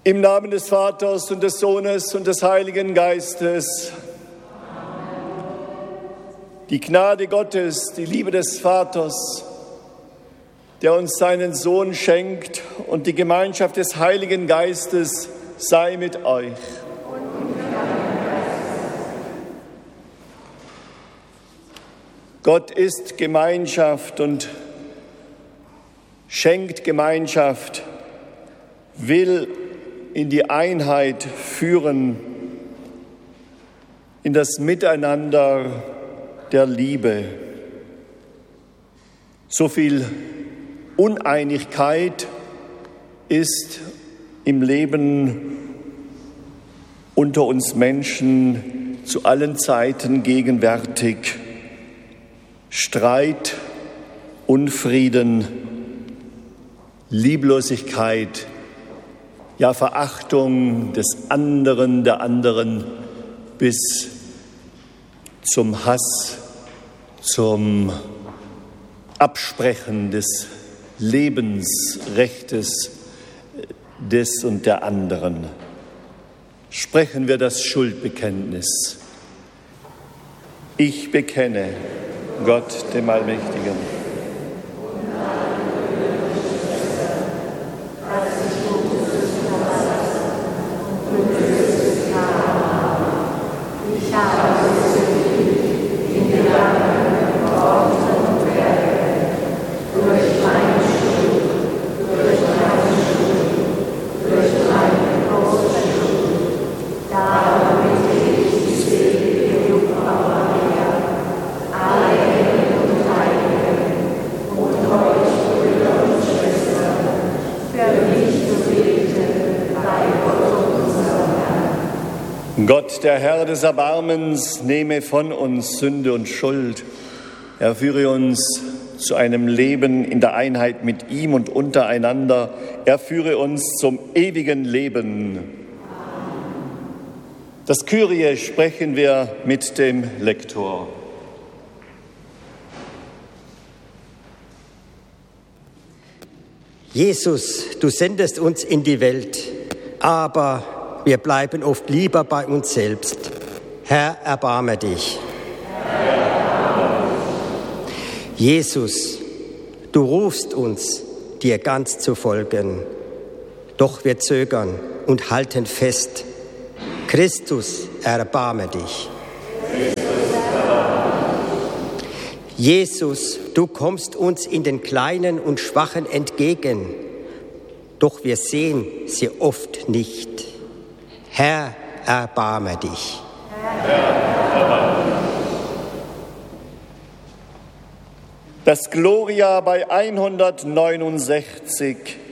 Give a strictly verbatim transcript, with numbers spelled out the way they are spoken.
Im Namen des Vaters und des Sohnes und des Heiligen Geistes. Die Gnade Gottes, die Liebe des Vaters, der uns seinen Sohn schenkt, und die Gemeinschaft des Heiligen Geistes sei mit euch. Gott ist Gemeinschaft und schenkt Gemeinschaft, will in die Einheit führen, in das Miteinander der Liebe. So viel Uneinigkeit ist im Leben unter uns Menschen zu allen Zeiten gegenwärtig. Streit, Unfrieden, Lieblosigkeit, ja Verachtung des anderen, der anderen, bis zum Hass, zum Absprechen des Lebensrechtes des und der anderen. Sprechen wir das Schuldbekenntnis. Ich bekenne Gott, dem Allmächtigen. Gott, der Herr des Erbarmens, nehme von uns Sünde und Schuld. Er führe uns zu einem Leben in der Einheit mit ihm und untereinander. Er führe uns zum ewigen Leben. Das Kyrie sprechen wir mit dem Lektor. Jesus, du sendest uns in die Welt, aber wir bleiben oft lieber bei uns selbst. Herr, erbarme dich. Jesus, du rufst uns, dir ganz zu folgen. Doch wir zögern und halten fest. Christus, erbarme dich. Jesus, du kommst uns in den Kleinen und Schwachen entgegen. Doch wir sehen sie oft nicht. Herr, erbarme dich. Das Gloria bei hundertneunundsechzig.